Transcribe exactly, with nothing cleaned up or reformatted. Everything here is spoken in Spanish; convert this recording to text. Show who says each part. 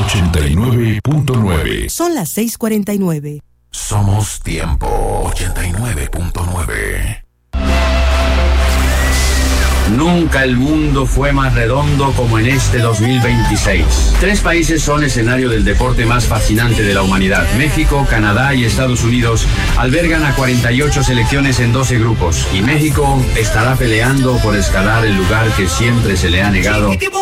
Speaker 1: ochenta y nueve punto nueve.
Speaker 2: Son las seis cuarenta y nueve.
Speaker 1: Somos Tiempo ochenta y nueve punto nueve.
Speaker 3: Nunca el mundo fue más redondo como en este dos mil veintiséis. Tres países son escenario del deporte más fascinante de la humanidad. México, Canadá y Estados Unidos albergan a cuarenta y ocho selecciones en doce grupos. Y México estará peleando por escalar el lugar que siempre se le ha negado